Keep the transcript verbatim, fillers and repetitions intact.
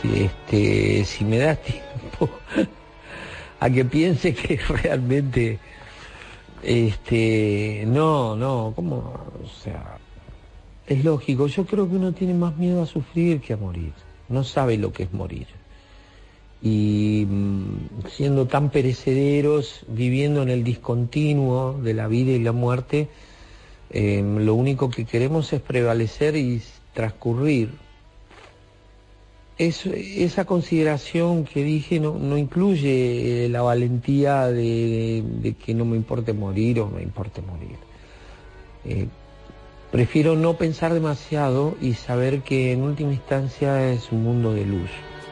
si, este, si me das tiempo a que piense que realmente, este, no, no, ¿cómo? O sea, es lógico, yo creo que uno tiene más miedo a sufrir que a morir, no sabe lo que es morir. Y mmm, siendo tan perecederos, viviendo en el discontinuo de la vida y la muerte, eh, lo único que queremos es prevalecer y transcurrir. Es, esa consideración que dije no, no incluye la valentía de, de, de que no me importe morir o me importe morir. Eh, prefiero no pensar demasiado y saber que en última instancia es un mundo de luz.